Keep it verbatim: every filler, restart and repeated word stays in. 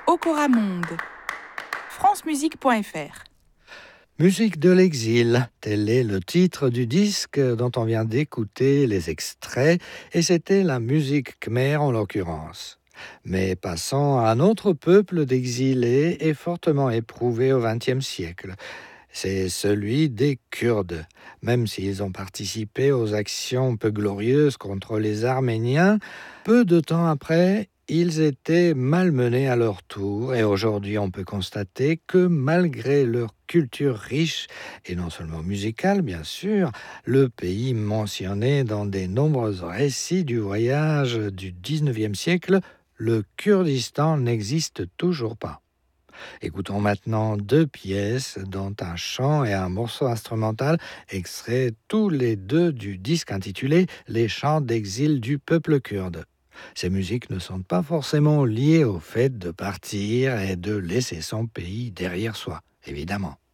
Okora Monde, francemusique point f r. Musique de l'exil, tel est le titre du disque dont on vient d'écouter les extraits, et c'était la musique khmer en l'occurrence. Mais passons à un autre peuple d'exilés et fortement éprouvé au vingtième siècle. C'est celui des Kurdes. Même s'ils ont participé aux actions peu glorieuses contre les Arméniens, peu de temps après, ils étaient malmenés à leur tour et aujourd'hui on peut constater que malgré leur culture riche, et non seulement musicale bien sûr, le pays mentionné dans des nombreux récits du voyage du dix-neuvième siècle, le Kurdistan n'existe toujours pas. Écoutons maintenant deux pièces, dont un chant et un morceau instrumental, extraits tous les deux du disque intitulé « Les chants d'exil du peuple kurde ». Ces musiques ne sont pas forcément liées au fait de partir et de laisser son pays derrière soi, évidemment.